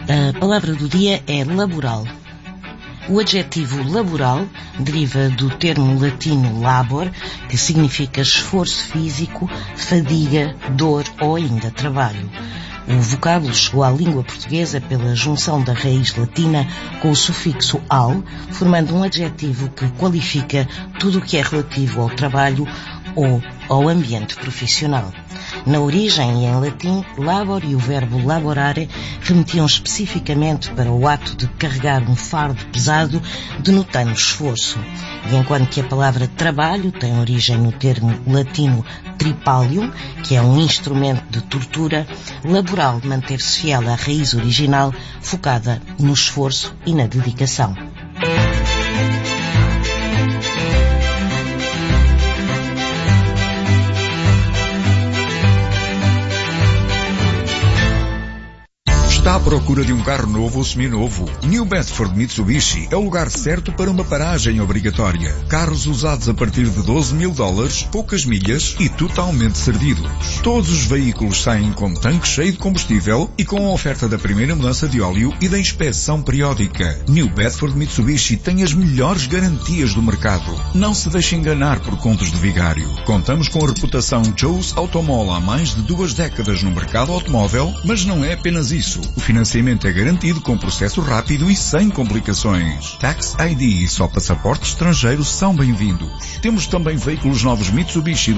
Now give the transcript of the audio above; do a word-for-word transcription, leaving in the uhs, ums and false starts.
A palavra do dia é laboral. O adjetivo laboral deriva do termo latino labor, que significa esforço físico, fadiga, dor ou ainda trabalho. O vocábulo chegou à língua portuguesa pela junção da raiz latina com o sufixo al, formando um adjetivo que qualifica tudo o que é relativo ao trabalho ou ao ambiente profissional. Na origem e em latim, labor e o verbo laborare remetiam especificamente para o ato de carregar um fardo pesado, denotando esforço. E enquanto que a palavra trabalho tem origem no termo latino tripalium, que é um instrumento de tortura, laboral manter-se fiel à raiz original, focada no esforço e na dedicação. Está à procura de um carro novo ou seminovo? New Bedford Mitsubishi é o lugar certo para uma paragem obrigatória. Carros usados a partir de doze mil dólares, poucas milhas e totalmente servidos. Todos os veículos saem com tanque cheio de combustível e com a oferta da primeira mudança de óleo e da inspeção periódica. New Bedford Mitsubishi tem as melhores garantias do mercado. Não se deixe enganar por contos de vigário. Contamos com a reputação Joe's Automall há mais de duas décadas no mercado automóvel, mas não é apenas isso. O financiamento é garantido com processo rápido e sem complicações. Tax I D e só passaportes estrangeiros são bem-vindos. Temos também veículos novos Mitsubishi